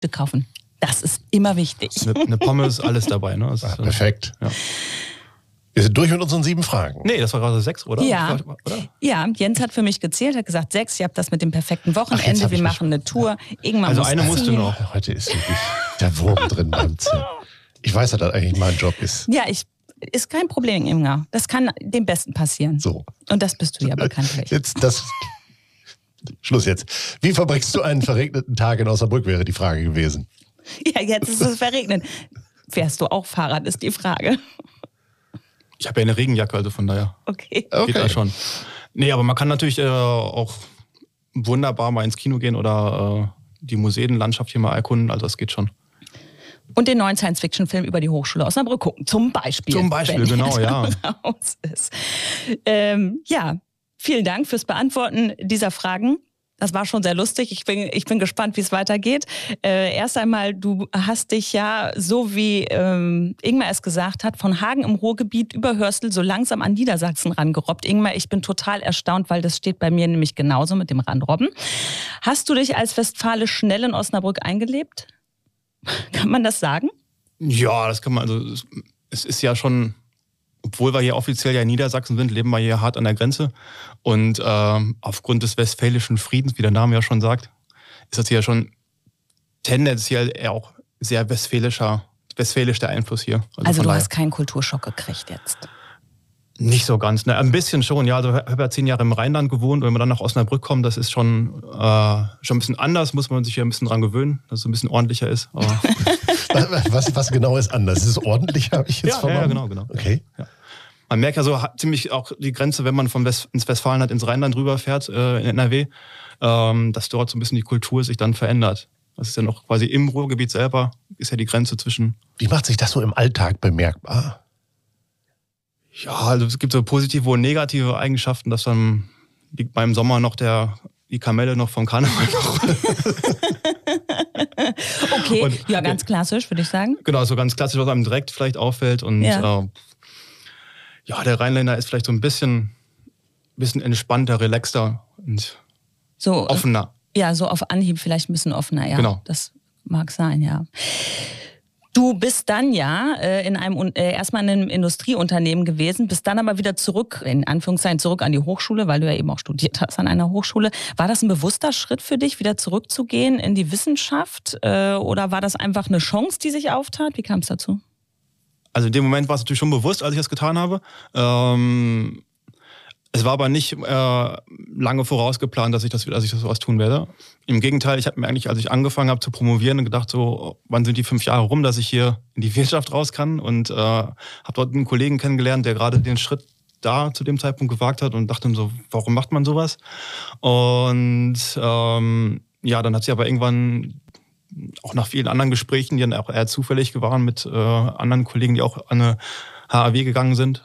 kaufen. Das ist immer wichtig. Eine Pommes, alles dabei. Ne? Perfekt. Ja. Wir sind durch mit unseren 7 Fragen. Nee, das war gerade 6, oder? Ja. Oder? Ja, Jens hat für mich gezählt, hat gesagt 6, ihr habt das mit dem perfekten Wochenende, wir machen eine Tour. Irgendwann also eine musst du noch. Heute ist wirklich der Wurm drin beim Zählen. Ich weiß ja, dass eigentlich mein Job ist. Ja, ist kein Problem, Inga. Das kann dem Besten passieren. So. Und das bist du ja bekanntlich. Schluss jetzt. Wie verbringst du einen verregneten Tag in Osnabrück, wäre die Frage gewesen. Ja, jetzt ist es verregnet. Fährst du auch Fahrrad, ist die Frage. Ich habe ja eine Regenjacke, also von daher. Okay. Geht das schon. Nee, aber man kann natürlich auch wunderbar mal ins Kino gehen oder die Museenlandschaft hier mal erkunden, also das geht schon. Und den neuen Science-Fiction-Film über die Hochschule Osnabrück gucken, zum Beispiel. Zum Beispiel, genau, ja. Raus ist. Ja, vielen Dank fürs Beantworten dieser Fragen. Das war schon sehr lustig. Ich bin gespannt, wie es weitergeht. Erst einmal, du hast dich ja, so wie Ingmar es gesagt hat, von Hagen im Ruhrgebiet über Hörstel so langsam an Niedersachsen rangerobbt. Ingmar, ich bin total erstaunt, weil das steht bei mir nämlich genauso mit dem Ranrobben. Hast du dich als Westfale schnell in Osnabrück eingelebt? Kann man das sagen? Ja, das kann man. Also es ist ja schon, obwohl wir hier offiziell ja in Niedersachsen sind, leben wir hier hart an der Grenze. Und aufgrund des westfälischen Friedens, wie der Name ja schon sagt, ist das hier schon tendenziell eher auch sehr westfälisch der Einfluss hier. Also du hast keinen Kulturschock gekriegt jetzt? Nicht so ganz, ne? Ein bisschen schon, ja. Also ich habe ja 10 Jahre im Rheinland gewohnt und wenn man dann nach Osnabrück kommt, das ist schon ein bisschen anders, muss man sich ja ein bisschen dran gewöhnen, dass es ein bisschen ordentlicher ist. Aber was genau ist anders? Ist es ordentlicher, habe ich jetzt vernommen? Ja, genau. Okay. Ja. Man merkt ja so ziemlich auch die Grenze, wenn man von ins Westfalenland ins Rheinland rüberfährt, in NRW, dass dort so ein bisschen die Kultur sich dann verändert. Das ist ja noch quasi im Ruhrgebiet selber, ist ja die Grenze zwischen... Wie macht sich das so im Alltag bemerkbar? Ja, also es gibt so positive und negative Eigenschaften, dass dann beim Sommer noch die Kamelle noch vom Karneval noch. Okay, und, ja, ganz klassisch, würde ich sagen. Genau, so ganz klassisch, was einem direkt vielleicht auffällt. Und ja, der Rheinländer ist vielleicht so ein bisschen entspannter, relaxter und so offener. Ja, so auf Anhieb vielleicht ein bisschen offener, ja. Genau. Das mag sein, ja. Du bist dann ja erstmal in einem Industrieunternehmen gewesen, bist dann aber wieder zurück, in Anführungszeichen zurück an die Hochschule, weil du ja eben auch studiert hast an einer Hochschule. War das ein bewusster Schritt für dich, wieder zurückzugehen in die Wissenschaft? Oder war das einfach eine Chance, die sich auftat? Wie kam es dazu? Also in dem Moment war es natürlich schon bewusst, als ich das getan habe. Es war aber nicht lange vorausgeplant, dass ich das sowas tun werde. Im Gegenteil, ich habe mir eigentlich, als ich angefangen habe zu promovieren, gedacht, so, wann sind die 5 Jahre rum, dass ich hier in die Wirtschaft raus kann, und habe dort einen Kollegen kennengelernt, der gerade den Schritt da zu dem Zeitpunkt gewagt hat, und dachte mir so, warum macht man sowas? Und dann hat sie aber irgendwann, auch nach vielen anderen Gesprächen, die dann auch eher zufällig waren mit anderen Kollegen, die auch an eine HAW gegangen sind,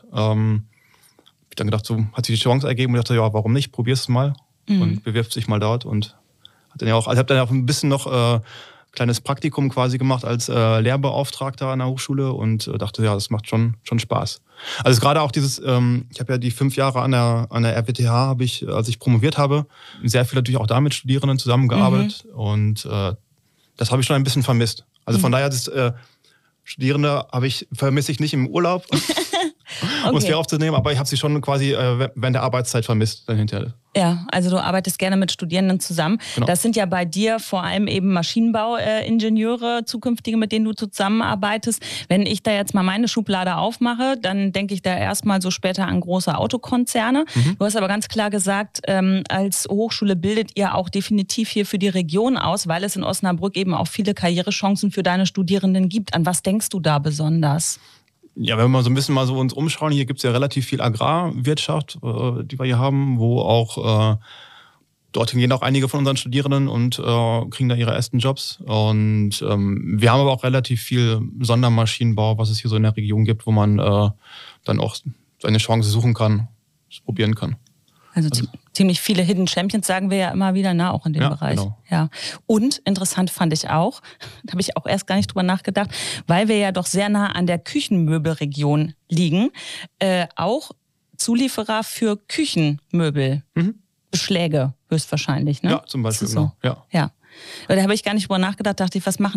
dann gedacht, so hat sich die Chance ergeben und dachte, ja, warum nicht? Probier's es mal und bewirft sich mal dort. Und habe dann ja auch ein bisschen noch kleines Praktikum quasi gemacht als Lehrbeauftragter an der Hochschule und dachte, ja, das macht schon Spaß. Also gerade auch dieses, ich habe ja die 5 Jahre an der RWTH, habe ich, als ich promoviert habe, sehr viel natürlich auch da mit Studierenden zusammengearbeitet und das habe ich schon ein bisschen vermisst. Also von daher, das Studierende vermisse ich nicht im Urlaub. Um es wieder aufzunehmen, aber ich habe sie schon quasi während der Arbeitszeit vermisst dann hinterher. Ja, also du arbeitest gerne mit Studierenden zusammen. Genau. Das sind ja bei dir vor allem eben Maschinenbauingenieure, zukünftige, mit denen du zusammenarbeitest. Wenn ich da jetzt mal meine Schublade aufmache, dann denke ich da erstmal so später an große Autokonzerne. Du hast aber ganz klar gesagt, als Hochschule bildet ihr auch definitiv hier für die Region aus, weil es in Osnabrück eben auch viele Karrierechancen für deine Studierenden gibt. An was denkst du da besonders? Ja, wenn wir so ein bisschen mal so uns umschauen, hier gibt es ja relativ viel Agrarwirtschaft, die wir hier haben, wo auch dorthin gehen auch einige von unseren Studierenden und kriegen da ihre ersten Jobs. Und wir haben aber auch relativ viel Sondermaschinenbau, was es hier so in der Region gibt, wo man dann auch seine Chance suchen kann, es probieren kann. Also ziemlich viele Hidden Champions, sagen wir ja immer wieder, ne, auch in dem Bereich. Genau. Ja. Und interessant fand ich auch, da habe ich auch erst gar nicht drüber nachgedacht, weil wir ja doch sehr nah an der Küchenmöbelregion liegen, auch Zulieferer für Küchenmöbel, Beschläge höchstwahrscheinlich. Ne? Ja, zum Beispiel, genau. Ja. Da habe ich gar nicht drüber nachgedacht, dachte ich, was machen